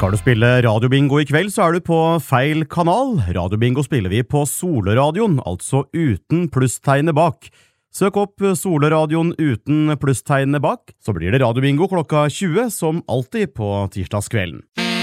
Skal du spille radiobingo i kveld, så er du på feil kanal. Radiobingo spiller vi på Solradioen, altså uten plusstegnet bak. Søk opp Solradioen uten plusstegnet bak, så blir det radiobingo klokka 20, som alltid på tirsdagskvelden.